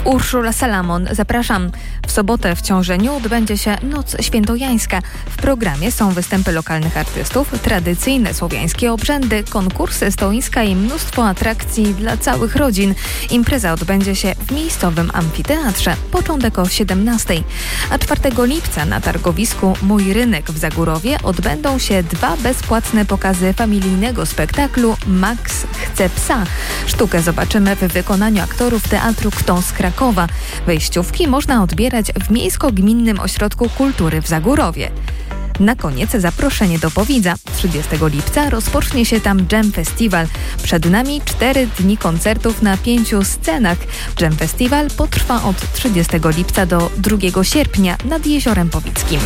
Urszula Salamon, zapraszam. W sobotę w Ciążeniu odbędzie się Noc Świętojańska. W programie są występy lokalnych artystów, tradycyjne słowiańskie obrzędy, konkursy, stoiska i mnóstwo atrakcji dla całych rodzin. Impreza odbędzie się w miejscowym amfiteatrze. Początek o 17:00. A 4 lipca na targowisku Mój Rynek w Zagórowie odbędą się 2 bezpłatne pokazy familijnego spektaklu Max chce psa. Sztukę zobaczymy w wykonaniu aktorów Teatru Kto z Krakowa. Wejściówki można odbierać w Miejsko-Gminnym Ośrodku Kultury w Zagórowie. Na koniec zaproszenie do Powidza. 30 lipca rozpocznie się tam Jam Festival. Przed nami 4 dni koncertów na 5 scenach. Jam Festival potrwa od 30 lipca do 2 sierpnia nad Jeziorem Powickim.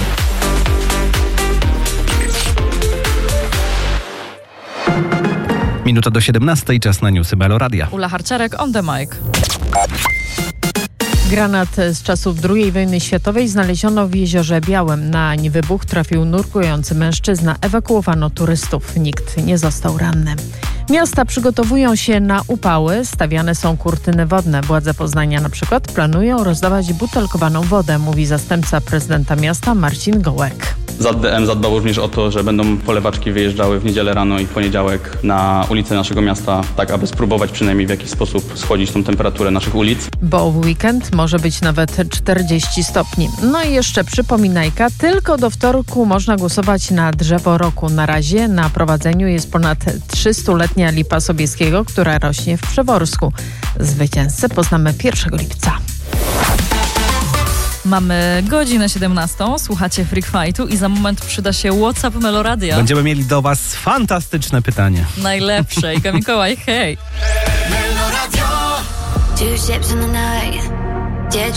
Minuta do 17:00, czas na newsy Melo Radia. Ula Harciarek on the mic. Granat z czasów II wojny światowej znaleziono w Jeziorze Białym. Nań wybuch trafił nurkujący mężczyzna. Ewakuowano turystów. Nikt nie został ranny. Miasta przygotowują się na upały. Stawiane są kurtyny wodne. Władze Poznania na przykład planują rozdawać butelkowaną wodę, mówi zastępca prezydenta miasta Marcin Gołek. ZDM zadbał również o to, że będą polewaczki wyjeżdżały w niedzielę rano i w poniedziałek na ulice naszego miasta, tak aby spróbować przynajmniej w jakiś sposób schłodzić tą temperaturę naszych ulic. Bo w weekend może być nawet 40 stopni. No i jeszcze przypominajka, tylko do wtorku można głosować na drzewo roku. Na razie na prowadzeniu jest ponad 300-letnia lipa Sobieskiego, która rośnie w Przeworsku. Zwycięzcę poznamy 1 lipca. Mamy godzinę 17:00, słuchacie Freak Fightu i za moment przyda się WhatsApp Melo Radia. Będziemy mieli do Was fantastyczne pytanie. Najlepsze. Iga Mikołaj, hej!